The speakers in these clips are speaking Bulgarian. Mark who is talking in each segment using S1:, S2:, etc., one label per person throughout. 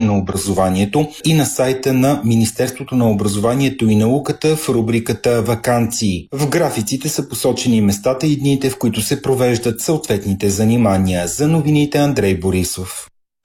S1: на образованието и на сайта на Министерството на образованието и науката в рубриката «Ваканции». В графиците са посочени местата и дните, в които се провеждат съответните занимания. За новините Андрей Борисов.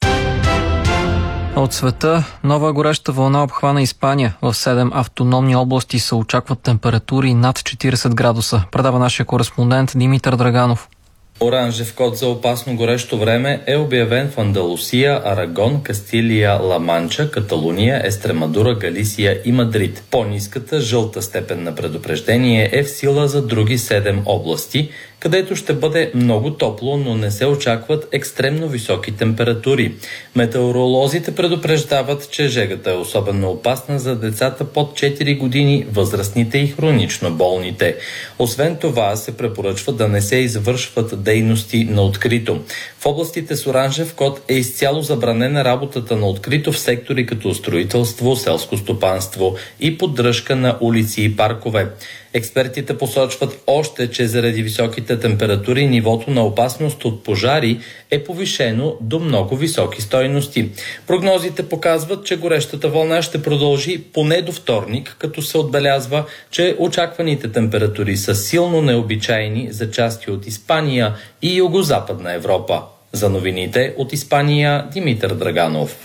S2: От света, нова гореща вълна обхвана Испания. В 7 автономни области се очакват температури над 40 градуса. Предава нашия кореспондент Димитър Драганов.
S3: Оранжев код за опасно горещо време е обявен в Андалусия, Арагон, Кастилия, Ла-Манча, Каталуния, Естремадура, Галисия и Мадрид. По-ниската жълта степен на предупреждение е в сила за други 7 области, където ще бъде много топло, но не се очакват екстремно високи температури. Метеоролозите предупреждават, че жегата е особено опасна за децата под 4 години, възрастните и хронично болните. Освен това, се препоръчва да не се извършват дейности на открито. В областите с оранжев код е изцяло забранена работата на открито в сектори като строителство, селско стопанство и поддръжка на улици и паркове. Експертите посочват още, че заради високите температури нивото на опасност от пожари е повишено до много високи стойности. Прогнозите показват, че горещата вълна ще продължи поне до вторник, като се отбелязва, че очакваните температури са силно необичайни за части от Испания и Югозападна Европа. За новините от Испания, Димитър Драганов.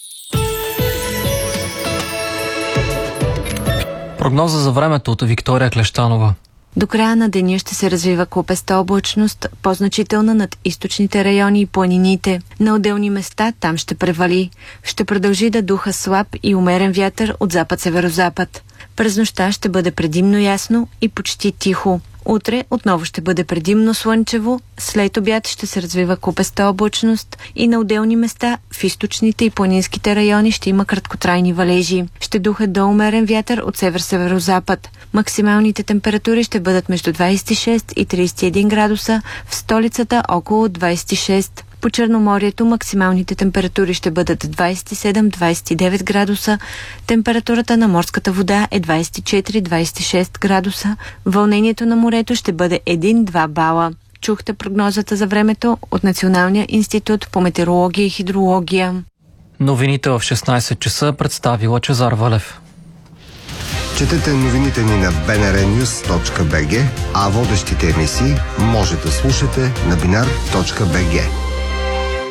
S2: Прогноза за времето от Виктория Клещанова.
S4: До края на деня ще се развива клопеста облачност, по-значителна над източните райони и планините. На отделни места там ще превали. Ще продължи да духа слаб и умерен вятър от запад-северозапад. През нощта ще бъде предимно ясно и почти тихо. Утре отново ще бъде предимно слънчево, след обяд ще се развива клопеста облачност и на отделни места в източните и планинските райони ще има краткотрайни валежи. Ще духа до умерен вятър от север-северозапад. Максималните температури ще бъдат между 26 и 31 градуса, в столицата около 26. По Черноморието максималните температури ще бъдат 27-29 градуса, температурата на морската вода е 24-26 градуса, вълнението на морето ще бъде 1-2 бала. Чухте прогнозата за времето от Националния институт по метеорология и хидрология.
S2: Новините в 16 часа представи Лъчезар Валев.
S5: Четете новините ни на bnrnews.bg, а водещите емисии може да слушате на binar.bg.